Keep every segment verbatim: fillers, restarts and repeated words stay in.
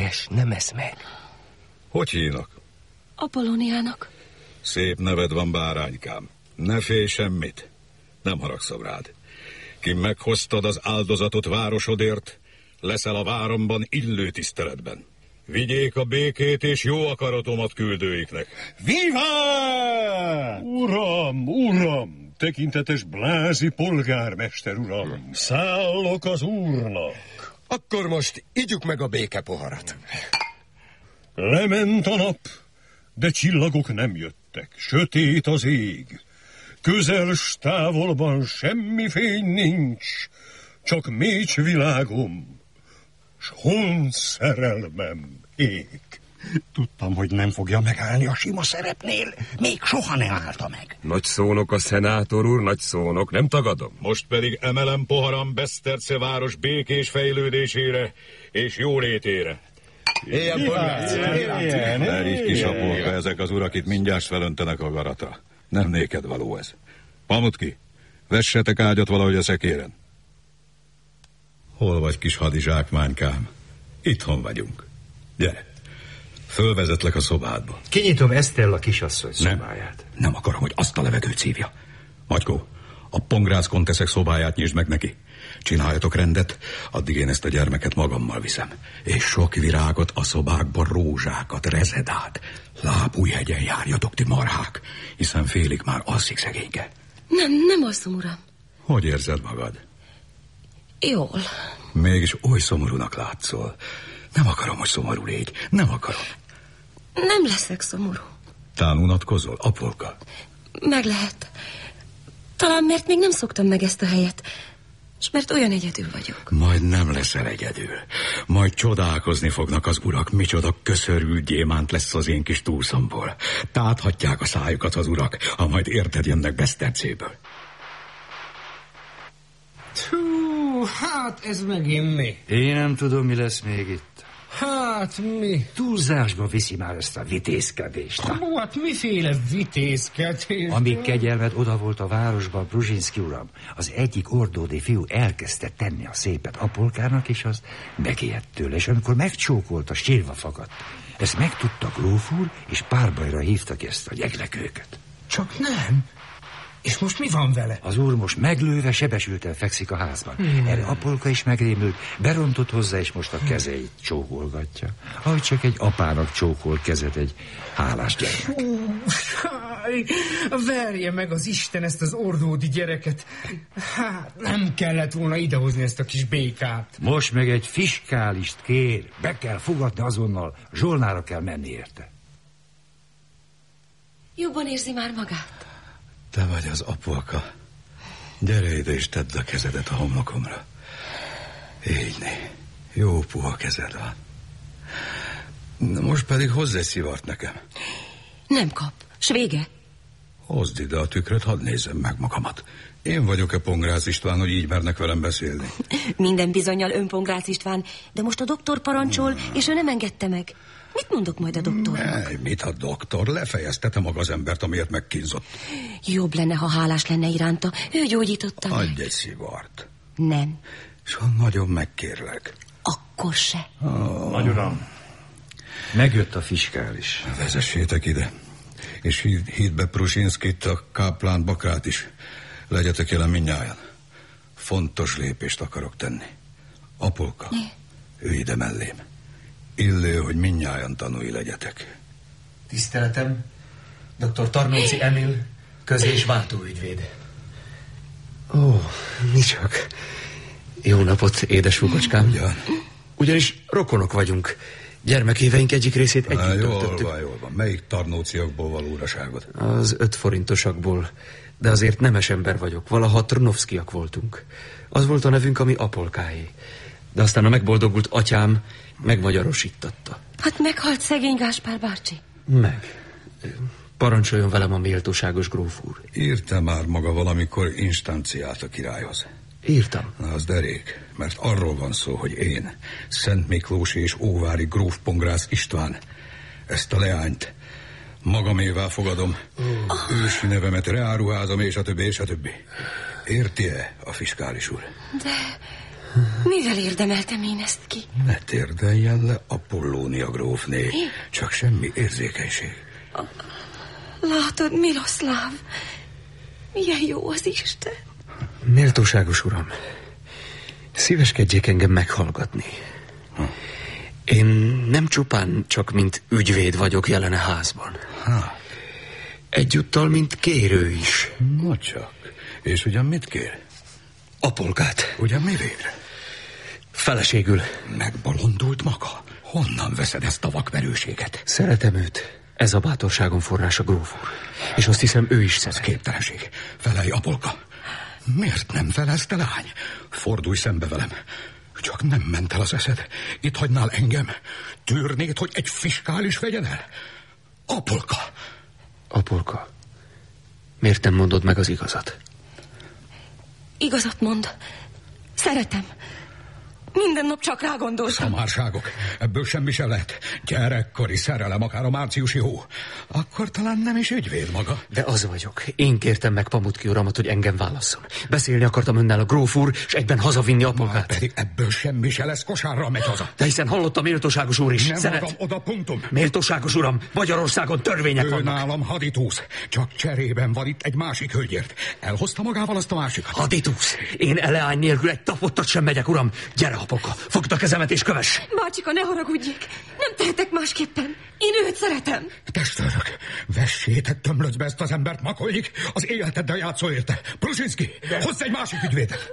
Helyes, nem esz meg. Hogy hívnak? Apollóniának. Szép neved van, báránykám. Ne félj semmit. Nem haragszom rád. Ki meghoztad az áldozatot városodért, leszel a váromban illő tiszteletben. Vigyék a békét és jó akaratomat küldőiknek. Vivá! Uram, uram, tekintetes Blázi polgármester uram, szállok az úrnak. Akkor most igyuk meg a béke poharat. Lement a nap, de csillagok nem jöttek, sötét az ég. Közel s távolban semmi fény nincs, csak mécs világom, s hont szerelmem ég. Tudtam, hogy nem fogja megállni a sima szerepnél, még soha nem állta meg. Nagy szónok a szenátor úr, nagy szónok, nem tagadom. Most pedig emelem poharam Beszterce város békés fejlődésére és jólétére. Éljen, polgár! Merj, kis Apolka, ezek az urak itt mindjárt felöntenek a garatra. Nem néked való ez. Pamutki, vessetek ágyat valahogy a szekéren. Hol vagy, kis hadizsákmánykám? Itthon vagyunk. Gyere, fölvezetlek a szobádba. Kinyitom Esztella kisasszony szobáját. Nem, nem akarom, hogy azt a levegőt szívja. Magykó, a pongrász konteszek szobáját nyisd meg neki. Csináljatok rendet, addig én ezt a gyermeket magammal viszem. És sok virágot a szobákba, rózsákat, rezedát. Lábújhegyen járjatok, ti marhák, hiszen félig már alszik szegényke. Nem, nem alszom, uram. Hogy érzed magad? Jól. Mégis oly szomorúnak látszol. Nem akarom, hogy szomorú légy. Nem akarom. Nem leszek szomorú. Tán unatkozol, Apolka? Meg lehet. Talán mert még nem szoktam meg ezt a helyet, és mert olyan egyedül vagyok. Majd nem leszel egyedül. Majd csodálkozni fognak az urak, micsoda köszörült gyémánt lesz az én kis túlszomból. Táthatják a szájukat az urak, ha majd érted jönnek Besztercéből. Hú, hát ez megint mi? Én nem tudom, mi lesz még itt. Hát mi? Túlzásba viszi már ezt a vitézkedést. Hú, hát miféle vitézkedés? Amíg kegyelmed oda volt a városban, Bruzsinszky uram, az egyik ordódi fiú elkezdte tenni a szépet Apolkának, és az megijedt tőle, és amikor megcsókolta, sírva fakadt. Ezt megtudta gróf úr, és párbajra hívtak ezt a gyeglekőket. Csak nem. És most mi van vele? Az úr most meglőve sebesülten fekszik a házban. Hmm. Erre Apolka is megrémült, berontott hozzá, és most a kezeit csókolgatja. Ahogy csak egy apának csókol kezet egy hálás gyermek. Verje meg az Isten ezt az ordódi gyereket. Hát nem kellett volna idehozni ezt a kis békát. Most meg egy fiskálist kér. Be kell fogadni azonnal, zsolnára kell menni érte. Jobban érzi már magát? Te vagy az Apolka. Gyere ide és tedd a kezedet a homlokomra. Így né. Jó puha kezed van. Most pedig hozz egy szivart nekem. Nem kap. S vége. Hozd ide a tükröt, hadd nézzem meg magamat. Én vagyok-e Pongrász István, hogy így mernek velem beszélni? Minden bizonnyal ön Pongrász István, de most a doktor parancsol, hmm. és ő nem engedte meg. Mit mondok majd a doktornak? Ne, mit a doktor? Lefejeztete maga az embert, amiért megkínzott. Jobb lenne, ha hálás lenne iránta. Ő gyógyította meg. Adj egy szivart. Nem. És ha nagyon megkérlek. Akkor se. Oh. Nagy uram, megjött a fiskális. Vezessétek ide. És híd, híd be Pruzsinszkit, a káplán Bakrát is. Legyetek jelen mindnyájan. Fontos lépést akarok tenni. Apolka, Mi? ülj ide mellém. Illő, hogy mindnyájan tanúi legyetek. Tiszteletem, doktor Tarnóci Emil, köz- és váltóügyvéd. Ó, mi csak. Jó napot, édes fugocskám. Ugyan. Ugyanis rokonok vagyunk. Gyermekéveink egyik részét együtt Jól töltöttük. van, jól van. Melyik tarnóciakból való uraságod? Az öt forintosakból. De azért nemes ember vagyok. Valaha Trnovszkiak voltunk. Az volt a nevünk, ami Apolkáé. De aztán a megboldogult atyám megmagyarosítatta. Hát meghalt szegény Gáspár bácsi. Meg. Parancsoljon velem a méltóságos gróf úr. Írta már maga valamikor instanciát a királyhoz? Írtam. Na, az derék, mert arról van szó, hogy én, Szent Miklósi és óvári gróf Pongrász István, ezt a leányt magamévá fogadom, oh. ősi nevemet reáruházom, és a többi, és a többi. Érti-e a fiskális úr? De... Mivel érdemeltem én ezt ki? Ne térdeljen le, Apollónia grófné. Csak semmi érzékenység. Látod, Miloszláv, milyen jó az Isten. Méltóságos uram, szíveskedjék engem meghallgatni. Én nem csupán csak mint ügyvéd vagyok jelen a házban. Ha. Egyúttal, mint kérő is. No csak. És ugyan mit kér? Apolkát. Ugyan mi végre? Feleségül. Megbolondult maga? Honnan veszed ezt a vakmerőséget? Szeretem őt. Ez a bátorságom forrása, gróf úr. És azt hiszem, ő is szeret. Képtelenség. Felelj, Apolka. Miért nem felelsz, te lány? Fordulj szembe velem. Csak nem ment el az eszed. Itt hagynál engem. Tűrnéd, hogy egy fiskális vegyen el? Apolka. Apolka, miért nem mondod meg az igazat? Igazat mond. Szeretem. Minden nap csak rá gondoltam. Szamárságok. Ebből semmi sem lehet. Gyerekkori szerelem, akár a márciusi hó. Akkor talán nem is ügyvéd maga. De az vagyok. Én kértem meg Pamutki uramat, hogy engem válasszon. Beszélni akartam önnel a gróf úr, és egyben hazavinni Apolkát. Pedig ebből semmi se lesz, kosárra megy haza. De hiszen hallottam, méltóságos úr is. Nem Szeret. magam oda, punktum. Méltóságos uram, Magyarországon törvények ő vannak. nálam haditúsz. Csak cserében van itt egy másik hölgyért. Elhozta magával azt a másikat. Haditúsz. Én eleány nélkül egy tapottat sem megyek, uram. Gyere, Apolka, fogd a kezemet és kövess. Bácsika, ne haragudjék. Nem tehetek másképpen. Én őt szeretem. Testvérök, vessétek tömlöcbe ezt az embert, Makoljik. Az életeddel játszol érte. Brzezinski, hozz egy másik ügyvédet.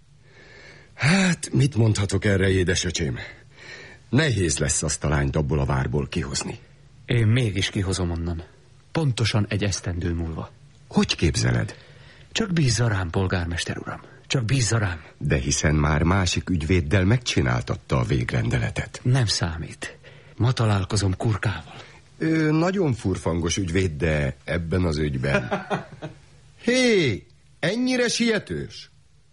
Hát, mit mondhatok erre, édesöcsém? Nehéz lesz azt a lányt abból a várból kihozni. Én mégis kihozom onnan. Pontosan egy esztendő múlva. Hogy képzeled? Csak bízza rám, polgármester uram. Csak bízza rám. De hiszen már másik ügyvéddel megcsináltatta a végrendeletet. Nem számít. Ma találkozom Kurkával. Ő nagyon furfangos ügyvéd, de ebben az ügyben... Hé, ennyire sietős?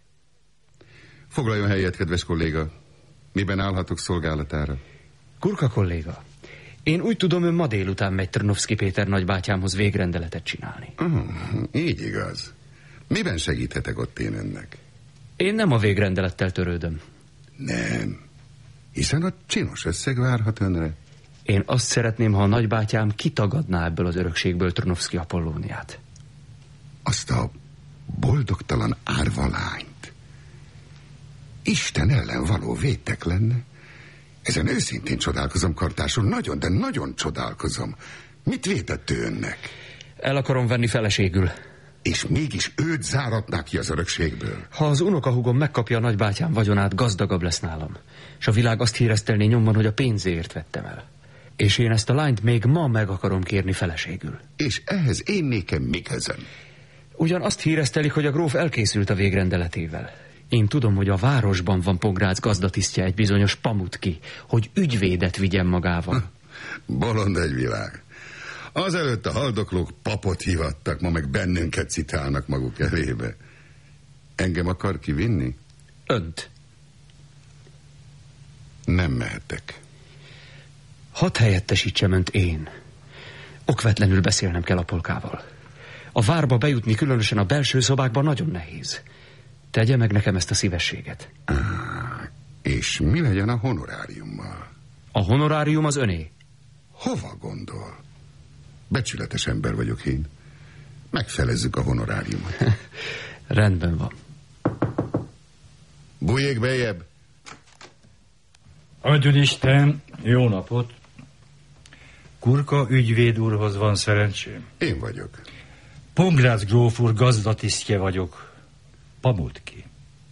Foglaljon helyet, kedves kolléga. Miben állhatok szolgálatára? Kurka kolléga, én úgy tudom, ön ma délután megy Trnovszky Péter nagybátyámhoz végrendeletet csinálni. Uh, így igaz. Miben segíthetek ott én önnek? Én nem a végrendelettel törődöm. Nem. Hiszen a csinos összeg várhat önre. Én azt szeretném, ha a nagybátyám kitagadná ebből az örökségből Trnovszky Apollóniát. Azt a boldogtalan árva lányt. Isten ellen való vétek lenne. Ezen őszintén csodálkozom, kartársul. Nagyon, de nagyon csodálkozom. Mit vétett ő önnek? El akarom venni feleségül. És mégis őt záratná ki az örökségből. Ha az unokahúgom megkapja a nagybátyám vagyonát, gazdagabb lesz nálam. És a világ azt híresztelné nyomban, hogy a pénzéért vettem el. És én ezt a lányt még ma meg akarom kérni feleségül. És ehhez én nékem mi közöm? Ugyan azt híresztelik, hogy a gróf elkészült a végrendeletével. Én tudom, hogy a városban van Pongrác gazdatisztje, egy bizonyos Pamutki, hogy ügyvédet vigyen magával. Bolond egy világ. Azelőtt a haldoklók papot hivattak, ma meg bennünket citálnak maguk elébe. Engem akar kivinni? Önt. Nem mehetek. Hadd helyettesítsem önt én. Okvetlenül beszélnem kell Apolkával. A várba bejutni, különösen a belső szobákban nagyon nehéz. Tegye meg nekem ezt a szívességet. Ah, és mi legyen a honoráriummal? A honorárium az öné. Hova gondol? Becsületes ember vagyok én. Megfelezzük a honoráriumot. Rendben van. Bújjék bejebb! Adjon Isten, jó napot! Kurka ügyvéd úrhoz van szerencsém? Én vagyok. Pongrác gróf úr gazdatisztje vagyok. Pamutki.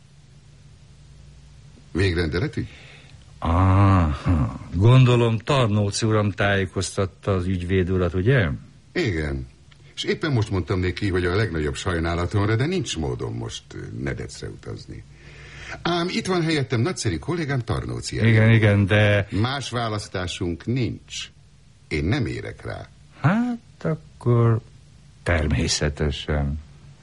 Végrendeleti? Aha, gondolom Tarnóc uram tájékoztatta az ügyvéd urat, ugye? Igen. És éppen most mondtam neki, hogy a legnagyobb sajnálatomra, de nincs módom most Nedecre utazni. Ám itt van helyettem nagyszerű kollégám Tarnóci. Igen, igen, de... Más választásunk nincs. Én nem érek rá. Hát akkor természetesen.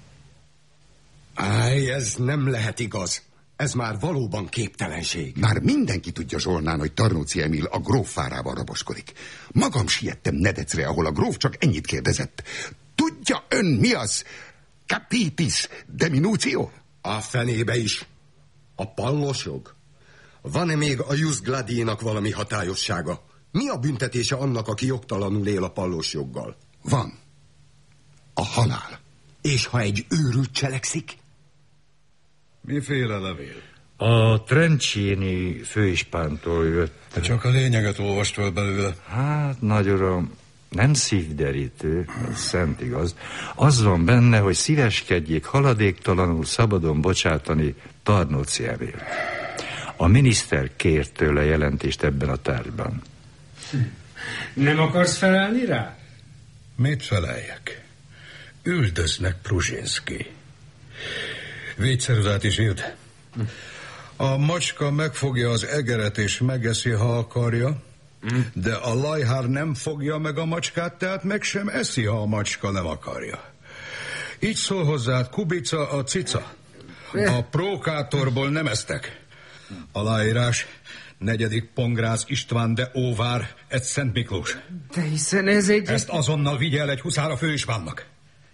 Áj, ez nem lehet igaz. Ez már valóban képtelenség. Már mindenki tudja Zsolnán, hogy Tarnóci Emil a gróf fárában raboskodik. Magam siettem Nedecre, ahol a gróf csak ennyit kérdezett. Tudja ön mi az? Capitis diminucio? A fenébe is. A pallosjog? Van-e még a jus gladiénak valami hatályossága? Mi a büntetése annak, aki jogtalanul él a pallosjoggal? Van. A halál. És ha egy őrült cselekszik? Miféle levél? A Trencini főispántól jött. Te csak a lényeget olvast fel belőle. Hát, nagy uram, nem szívderítő, ez szent igaz. Az van benne, hogy szíveskedjék haladéktalanul szabadon bocsátani Tarnóci Emil. A miniszter kért tőle jelentést ebben a tárgyban. Nem akarsz felelni rá? Mit feleljek? Üldöznek, Brzezinski. Védszerűzát is írd. A macska megfogja az egeret és megeszi, ha akarja, de a lajhár nem fogja meg a macskát, tehát meg sem eszi, ha a macska nem akarja. Így szól hozzád Kubica, a cica. A prókátorból nem eztek. Aláírás: negyedik Pongrász István de Óvár, egy Szent Miklós. De hiszen ez egy... Ezt azonnal vigye el egy huszára főispánnak.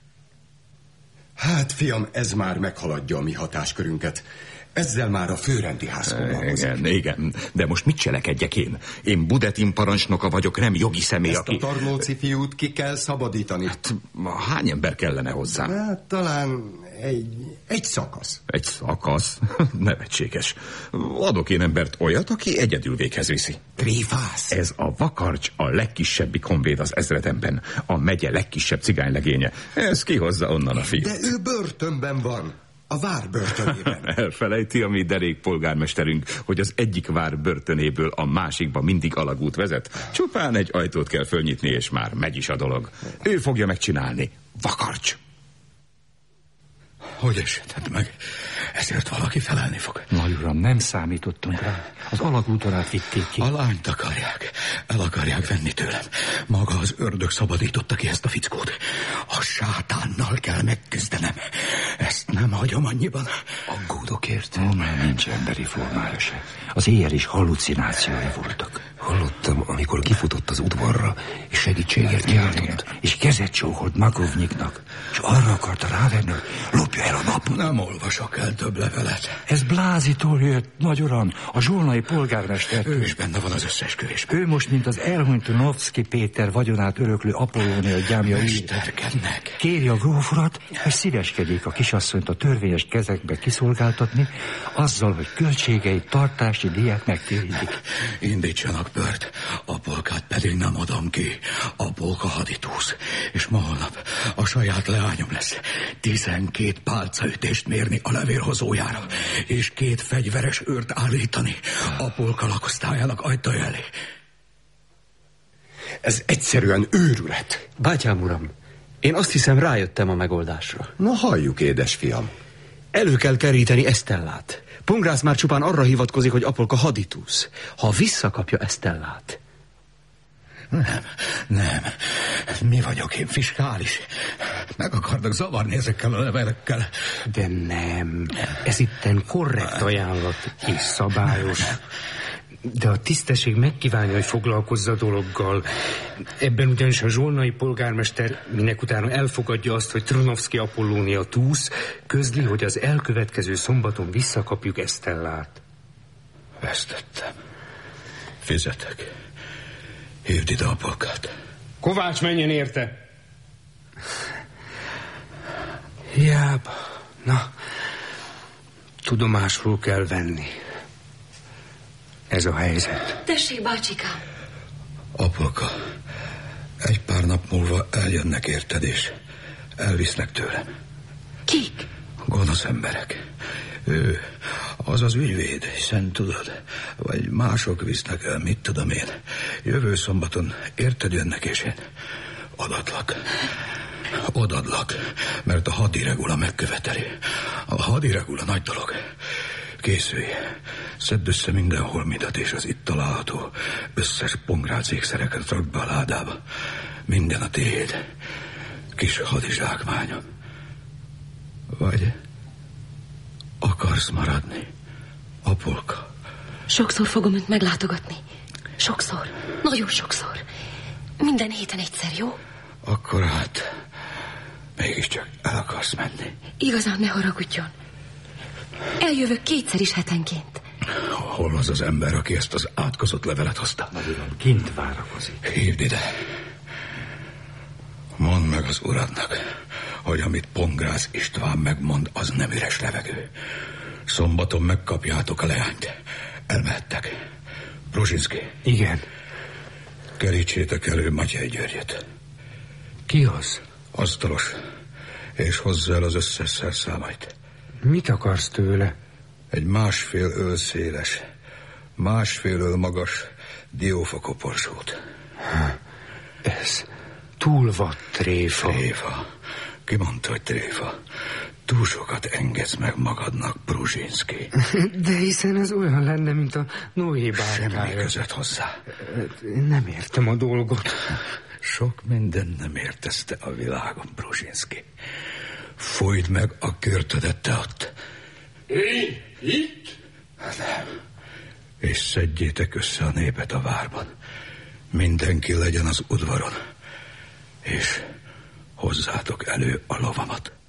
Hát, fiam, ez már meghaladja a mi hatáskörünket. Ezzel már a főrendi ház foglalkozik. Igen, igen, de most mit cselekedjek én? Én Budetin parancsnoka vagyok, nem jogi személy, Ezt aki... a Tarnóci fiút ki kell szabadítani. Hát, hány ember kellene hozzá? Hát, talán egy, egy szakasz. Egy szakasz? Nevetséges. Adok én embert olyat, aki egyedül véghez viszi. Tréfász. Ez a vakarcs a legkisebbik honvéd az ezredemben. A megye legkisebb cigánylegénye. Ez kihozza onnan a fiút. De ő börtönben van. A vár börtönében. Elfelejti a mi derék polgármesterünk, hogy az egyik vár börtönéből a másikba mindig alagút vezet. Csupán egy ajtót kell fölnyitni, és már megy is a dolog. Ő fogja megcsinálni. Vakarcs! Hogy esett meg? Ezért valaki felelni fog. Nagy uram, nem számítottunk rá. Az alagúton át vitték ki. A lányt akarják. El akarják venni tőlem. Maga az ördög szabadította ki ezt a fickót. A sátánnal kell megküzdenem. Ezt nem hagyom annyiban. Aggódok érte? Ó, már nincs emberi formája se. Az éjjel is hallucinációi voltak. Hallottam, amikor kifutott az udvarra, és segítséget kiáltott, és kezet csókolt Makovnyiknak, és arra akarta rávenni, hogy lopja el a napot. Nem olvasok el több levelet. Ez Blázitól jött, nagy uram, a zsolnai polgármester. Ő is benne van az összeesküvésben. Ő most, mint az elhunyt Novszki Péter vagyonát öröklő Apollónia gyámja mesterkednek. Kéri a gróf urat, hogy szíveskedjék a kisasszonyt a törvényes kezekbe kiszolgáltatni, azzal, hogy költségei, tartási díját megtérítik. Indítsanak bört, Apolkát pedig nem adom ki. Apolka haditúsz, és ma holnap a saját leányom lesz. Tizenkét pálcaütést mérni a levélhozójára, és két fegyveres őrt állítani Apolka lakosztályának ajtaja elé. Ez egyszerűen őrület. Bátyám uram, én azt hiszem, rájöttem a megoldásra. Na halljuk, édesfiam. Elő kell keríteni Esztellát. Pongrász már csupán arra hivatkozik, hogy Apolka haditúsz. Ha visszakapja Esztellát... Nem, nem. Mi vagyok én, fiskális? Meg akarnak zavarni ezekkel a levelekkel. De nem. Ez itten korrekt ajánlat és szabályos. De a tisztesség megkívánja, hogy foglalkozza a dologgal. Ebben ugyanis a zsolnai polgármester, minek utána elfogadja azt, hogy Tronovszki Apollónia túsz, közli, hogy az elkövetkező szombaton visszakapjuk Esztellát. Vesztettem. Fizetek. Hívd ide Apolkát. Kovács, menjen érte! Hiába. Na, tudomásul kell venni. Ez a helyzet. Tessék, bácsikám. Apolka, egy pár nap múlva eljönnek érted, és elvisznek tőlem. Kik? Gonosz emberek. Ő, az az ügyvéd, hiszen tudod, vagy mások visznek el, mit tudom én. Jövő szombaton érted jönnek, és én odaadlak. Odaadlak, mert a hadiregula megköveteli. A hadiregula nagy dolog. Készülj, szedd össze minden holmidat, és az itt található összes pongrácz ékszereket rakd be a ládába. Minden a tiéd. Kis hadizsákmányom. Vagy akarsz maradni, Apolka? Sokszor fogom önt meglátogatni. Sokszor. Nagyon sokszor. Minden héten egyszer, jó? Akkor hát mégiscsak el akarsz menni. Igazán ne haragudjon. Eljövök kétszer is hetenként. Hol az az ember, aki ezt az átkozott levelet hozta? Nagy uram, kint várakozik. Hívd ide. Mondd meg az uradnak, hogy amit Pongrácz István megmond, az nem üres levegő. Szombaton megkapjátok a leányt. Elmehettek. Bruzsinszki. Igen. Kerítsétek elő Matyej Györgyöt. Ki az? Asztalos. És hozzá el az összes szerszámait. Mit akarsz tőle? Egy másfél öl széles, másfél öl magas diófa koporsót. Ez túl vad tréfa. Tréfa. Ki mondta, hogy tréfa? Túl sokat engedsz meg magadnak, Bruzsinszki. De hiszen ez olyan lenne, mint a Noé bárkája. Semmi között hozzá. Nem értem a dolgot. Sok minden nem értesz te a világon, Bruzsinszki. Fújd meg a körtödet te ott. Én? Itt? Nem. És szedjétek össze a népet a várban. Mindenki legyen az udvaron. És hozzátok elő a lovamat.